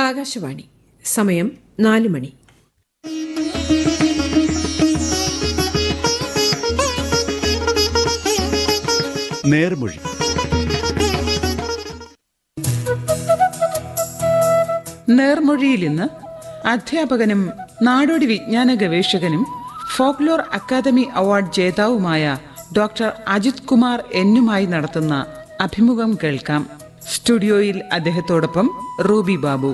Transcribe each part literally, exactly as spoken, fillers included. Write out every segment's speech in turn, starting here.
ആകാശവാണി. സമയം നാല് മണി. നേർമൊഴി. നേർമൊഴിയിൽ ഇന്ന് അധ്യാപകനും നാടോടി വിജ്ഞാന ഗവേഷകനും folklore academy award ജേതാവുമായ doctor Ajith Kumar എന്നുമായി നടത്തുന്ന അഭിമുഖം കേൾക്കാം. സ്റ്റുഡിയോയിൽ അദ്ദേഹത്തോടൊപ്പം റൂബി ബാബു.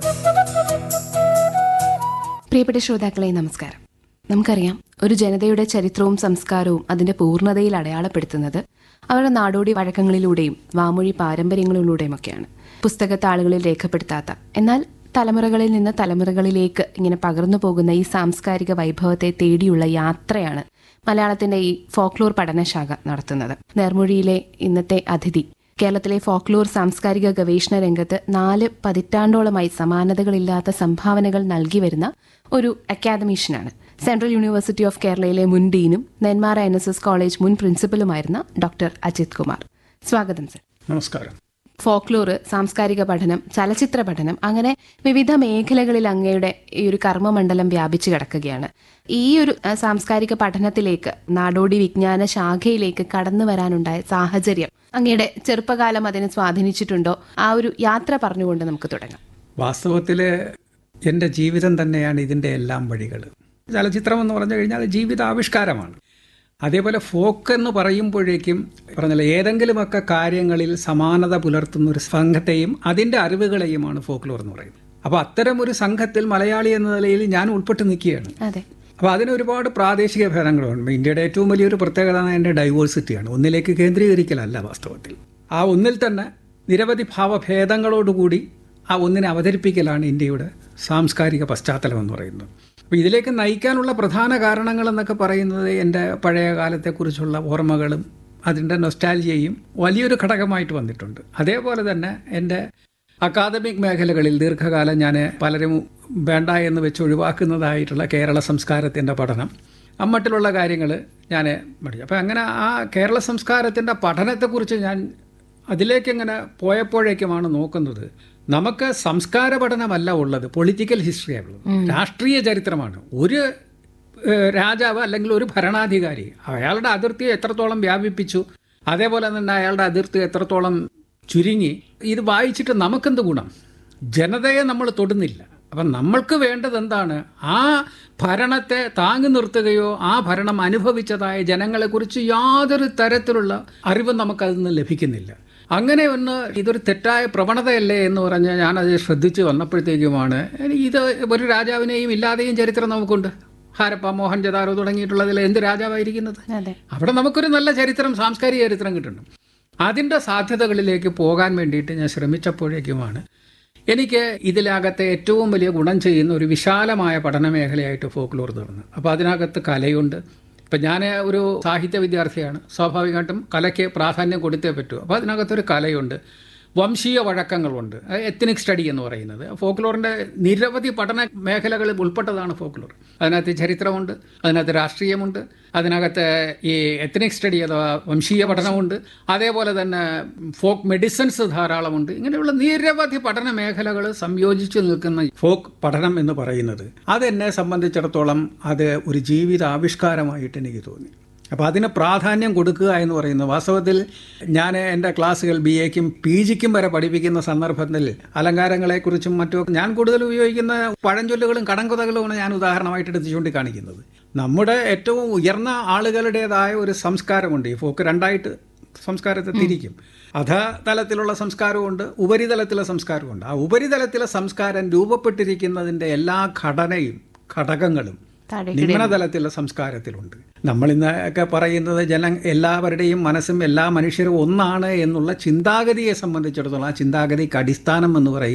പ്രിയപ്പെട്ട ശ്രോതാക്കളെ, നമസ്കാരം. നമുക്കറിയാം, ഒരു ജനതയുടെ ചരിത്രവും സംസ്കാരവും അതിന്റെ പൂർണ്ണതയിൽ അടയാളപ്പെടുത്തുന്നത് അവരുടെ നാടോടി വഴക്കങ്ങളിലൂടെയും വാമൊഴി പാരമ്പര്യങ്ങളിലൂടെയുമൊക്കെയാണ്. പുസ്തകത്താളുകളിൽ രേഖപ്പെടുത്താത്ത, എന്നാൽ തലമുറകളിൽ നിന്ന് തലമുറകളിലേക്ക് ഇങ്ങനെ പകർന്നു പോകുന്ന ഈ സാംസ്കാരിക വൈഭവത്തെ തേടിയുള്ള യാത്രയാണ് മലയാളത്തിന്റെ ഈ ഫോക്ലോർ പഠനശാഖ നടത്തുന്നത്. നേർമൊഴിയിലെ ഇന്നത്തെ അതിഥി കേരളത്തിലെ ഫോക്ലോർ സാംസ്കാരിക ഗവേഷണ രംഗത്ത് നാല് പതിറ്റാണ്ടോളമായി സമാനതകളില്ലാത്ത സംഭാവനകൾ നൽകി വരുന്ന ഒരു അക്കാദമീഷ്യനാണ്. സെൻട്രൽ യൂണിവേഴ്സിറ്റി ഓഫ് കേരളയിലെ മുൻ ഡീനും Nenmara N S S college മുൻ പ്രിൻസിപ്പലുമായിരുന്ന ഡോക്ടർ അജിത് കുമാർ. സ്വാഗതം സർ. നമസ്കാരം. ഫോക്ലോർ, സാംസ്കാരിക പഠനം, ചലച്ചിത്ര പഠനം, അങ്ങനെ വിവിധ മേഖലകളിൽ അങ്ങയുടെ ഈ ഒരു കർമ്മമണ്ഡലം വ്യാപിച്ചു കിടക്കുകയാണ്. ഈ ഒരു സാംസ്കാരിക പഠനത്തിലേക്ക്, നാടോടി വിജ്ഞാന ശാഖയിലേക്ക് കടന്നു വരാനുണ്ടായ സാഹചര്യം, അങ്ങയുടെ ചെറുപ്പകാലം അതിനെ സ്വാധീനിച്ചിട്ടുണ്ടോ? ആ ഒരു യാത്ര പറഞ്ഞുകൊണ്ട് നമുക്ക് തുടങ്ങാം. വാസ്തവത്തിൽ എൻ്റെ ജീവിതം തന്നെയാണ് ഇതിൻ്റെ എല്ലാം വഴികൾ. ചലച്ചിത്രം എന്ന് പറഞ്ഞു കഴിഞ്ഞാൽ ജീവിതാവിഷ്കാരമാണ്. അതേപോലെ ഫോക്ക് എന്ന് പറയുമ്പോഴേക്കും പറഞ്ഞാൽ ഏതെങ്കിലുമൊക്കെ കാര്യങ്ങളിൽ സമാനത പുലർത്തുന്ന ഒരു സംഘത്തെയും അതിൻ്റെ അറിവുകളെയുമാണ് ഫോക്ലോർ എന്ന് പറയുന്നത്. അപ്പോൾ അത്തരം ഒരു സംഘത്തിൽ മലയാളി എന്ന നിലയിൽ ഞാൻ ഉൾപ്പെട്ട് നിൽക്കുകയാണ്. അപ്പോൾ അതിന് ഒരുപാട് പ്രാദേശിക ഭേദങ്ങളുണ്ട്. ഇന്ത്യയുടെ ഏറ്റവും വലിയൊരു പ്രത്യേകത അതിൻ്റെ ഡൈവേഴ്സിറ്റിയാണ്. ഒന്നിലേക്ക് കേന്ദ്രീകരിക്കലല്ല വാസ്തവത്തിൽ. ആ ഒന്നിൽ തന്നെ നിരവധി ഭാവഭേദങ്ങളോടുകൂടി ആ ഒന്നിനെ അവതരിപ്പിക്കലാണ് ഇന്ത്യയുടെ സാംസ്കാരിക പശ്ചാത്തലം എന്ന് പറയുന്നത്. അപ്പോൾ ഇതിലേക്ക് നയിക്കാനുള്ള പ്രധാന കാരണങ്ങൾ എന്നൊക്കെ പറയുന്നത് എൻ്റെ പഴയ കാലത്തെക്കുറിച്ചുള്ള ഓർമ്മകളും അതിൻ്റെ നൊസ്റ്റാൾജിയയും വലിയൊരു ഘടകമായിട്ട് വന്നിട്ടുണ്ട്. അതേപോലെ തന്നെ എൻ്റെ അക്കാദമിക് മേഖലകളിൽ ദീർഘകാലം ഞാൻ പലരും വേണ്ട എന്ന് വെച്ച് ഒഴിവാക്കുന്നതായിട്ടുള്ള കേരള സംസ്കാരത്തിൻ്റെ പഠനം, അമ്മട്ടിലുള്ള കാര്യങ്ങൾ ഞാൻ പഠിച്ചു. അപ്പോൾ അങ്ങനെ ആ കേരള സംസ്കാരത്തിൻ്റെ പഠനത്തെക്കുറിച്ച് ഞാൻ അതിലേക്ക് ഇങ്ങനെ പോയപ്പോഴേക്കുമാണ് നോക്കുന്നത്, നമുക്ക് സംസ്കാര പഠനമല്ല ഉള്ളത്, പൊളിറ്റിക്കൽ ഹിസ്റ്ററിയാണ് ഉള്ളത്, രാഷ്ട്രീയ ചരിത്രമാണ്. ഒരു രാജാവ് അല്ലെങ്കിൽ ഒരു ഭരണാധികാരി അയാളുടെ അതിർത്തിയെ എത്രത്തോളം വ്യാപിപ്പിച്ചു, അതേപോലെ തന്നെ അയാളുടെ അതിർത്തി എത്രത്തോളം ചുരുങ്ങി, ഇത് വായിച്ചിട്ട് നമുക്കെന്ത് ഗുണം? ജനതയെ നമ്മൾ തൊടുന്നില്ല. അപ്പം നമ്മൾക്ക് വേണ്ടത് എന്താണ്? ആ ഭരണത്തെ താങ്ങി നിർത്തുകയോ ആ ഭരണം അനുഭവിച്ചതായ ജനങ്ങളെക്കുറിച്ച് യാതൊരു തരത്തിലുള്ള അറിവും നമുക്കതിൽ നിന്ന് ലഭിക്കുന്നില്ല. അങ്ങനെ ഒന്ന് ഇതൊരു തെറ്റായ പ്രവണതയല്ലേ എന്ന് പറഞ്ഞ് ഞാനത് ശ്രദ്ധിച്ച് വന്നപ്പോഴത്തേക്കുമാണ് ഇത് ഒരു രാജാവിനെയും ഇല്ലാതെയും ചരിത്രം നമുക്കുണ്ട്. ഹാരപ്പ, മോഹൻജദാരോ തുടങ്ങിയിട്ടുള്ളതിൽ എന്ത് രാജാവായിരിക്കുന്നത്? അവിടെ നമുക്കൊരു നല്ല ചരിത്രം, സാംസ്കാരിക ചരിത്രം കിട്ടുന്നുണ്ട്. അതിൻ്റെ സാധ്യതകളിലേക്ക് പോകാൻ വേണ്ടിയിട്ട് ഞാൻ ശ്രമിച്ചപ്പോഴേക്കുമാണ് എനിക്ക് ഇതിനകത്തെ ഏറ്റവും വലിയ ഗുണം ചെയ്യുന്ന ഒരു വിശാലമായ പഠന മേഖലയായിട്ട് ഫോക്ലോർ തീർന്നു. അപ്പോൾ അതിനകത്ത് കലയുണ്ട്. ഇപ്പം ഞാൻ ഒരു സാഹിത്യ വിദ്യാർത്ഥിയാണ്. സ്വാഭാവികമായിട്ടും കലയ്ക്ക് പ്രാധാന്യം കൊടുത്തേ പറ്റൂ. അപ്പോൾ അതിനകത്തൊരു കലയുണ്ട്, വംശീയ വഴക്കങ്ങളുണ്ട്, എത്നിക് സ്റ്റഡി എന്ന് പറയുന്നത്. ഫോക്ലോറിൻ്റെ നിരവധി പഠന മേഖലകളിൽ ഉൾപ്പെട്ടതാണ് ഫോക്ലോർ. അതിനകത്ത് ചരിത്രമുണ്ട്, അതിനകത്ത് രാഷ്ട്രീയമുണ്ട്, അതിനകത്ത് ഈ എത്നിക് സ്റ്റഡി അഥവാ വംശീയ പഠനമുണ്ട്, അതേപോലെ തന്നെ ഫോക്ക് മെഡിസിൻസ് ധാരാളമുണ്ട്. ഇങ്ങനെയുള്ള നിരവധി പഠന മേഖലകൾ സംയോജിച്ച് നിൽക്കുന്ന ഫോക്ക് പഠനം എന്ന് പറയുന്നത് അതെന്നെ സംബന്ധിച്ചിടത്തോളം അത് ഒരു ജീവിതാവിഷ്കാരമായിട്ട് എനിക്ക് തോന്നി. അപ്പോൾ അതിന് പ്രാധാന്യം കൊടുക്കുക എന്ന് പറയുന്നത് വാസ്തവത്തിൽ ഞാൻ എൻ്റെ ക്ലാസ്സുകൾ ബി എക്കും പി ജിക്കും വരെ പഠിപ്പിക്കുന്ന സന്ദർഭത്തിൽ അലങ്കാരങ്ങളെക്കുറിച്ചും മറ്റും ഞാൻ കൂടുതൽ ഉപയോഗിക്കുന്ന പഴഞ്ചൊല്ലുകളും കടങ്കഥകളുമാണ് ഞാൻ ഉദാഹരണമായിട്ട് എടുത്ത് ചൂണ്ടിക്കാണിക്കുന്നത്. നമ്മുടെ ഏറ്റവും ഉയർന്ന ആളുകളുടേതായ ഒരു സംസ്കാരമുണ്ട്. ഈ ഫോക്ക് രണ്ടായിട്ട് സംസ്കാരത്തെ തിരിക്കും. അധതലത്തിലുള്ള സംസ്കാരമുണ്ട്, ഉപരിതലത്തിലെ സംസ്കാരമുണ്ട്. ആ ഉപരിതലത്തിലെ സംസ്കാരം രൂപപ്പെട്ടിരിക്കുന്നതിൻ്റെ എല്ലാ ഘടനയും ഘടകങ്ങളും നിമ്നതലത്തിലുള്ള സംസ്കാരത്തിലുണ്ട്. നമ്മളിന്നൊക്കെ പറയുന്നത് ജന എല്ലാവരുടെയും മനസ്സും എല്ലാ മനുഷ്യരും ഒന്നാണ് എന്നുള്ള ചിന്താഗതിയെ സംബന്ധിച്ചിടത്തോളം ആ ചിന്താഗതിക്ക് അടിസ്ഥാനം എന്ന് പറയുന്നത്